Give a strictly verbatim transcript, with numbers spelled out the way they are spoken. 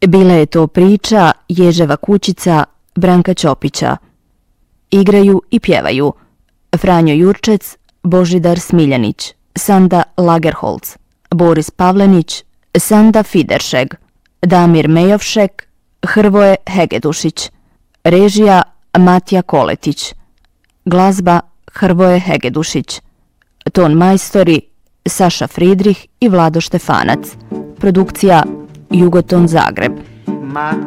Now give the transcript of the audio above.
Bila je to priča Ježeva kućica Branka Ćopića. Igraju i pjevaju Franjo Jurčec, Božidar Smiljanić, Sanda Lagerholz, Boris Pavlenić, Sanda Fideršeg, Damir Mejovšek, Hrvoje Hegedušić. Režija Matija Koletić. Glazba Hrvoje Hegedušić. Ton majstori Saša Fridrih i Vlado Štefanac. Produkcija Jugoton Zagreb.